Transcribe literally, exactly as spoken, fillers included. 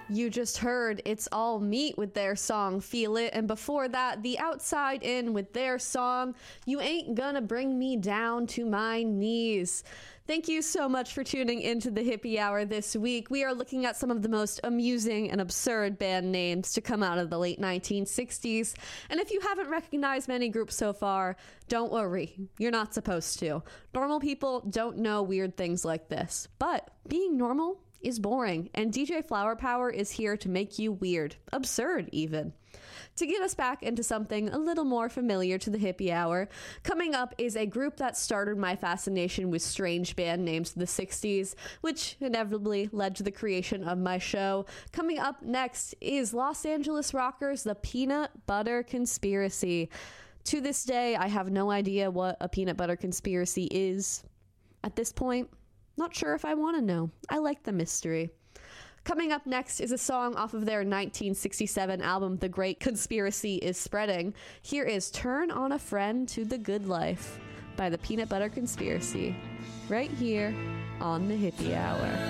You just heard It's All Meat with their song Feel It, and before that, The Outside In with their song You Ain't Gonna Bring Me Down to My Knees. Thank you so much for tuning into the Hippie Hour this week. We are looking at some of the most amusing and absurd band names to come out of the late nineteen sixties. And if you haven't recognized many groups so far, don't worry. You're not supposed to. Normal people don't know weird things like this. But being normal is boring, and D J Flower Power is here to make you weird, absurd even. To get us back into something a little more familiar to the Hippie Hour, coming up is a group that started my fascination with strange band names of the sixties, which inevitably led to the creation of my show. Coming up next is Los Angeles rockers The Peanut Butter Conspiracy. To this day, I have no idea what a peanut butter conspiracy is. At this point, not sure if I want to know. I like the mystery. Coming up next is a song off of their nineteen sixty-seven album, The Great Conspiracy is Spreading. Here is Turn on a Friend to the Good Life by The Peanut Butter Conspiracy, right here on the Hippie Hour.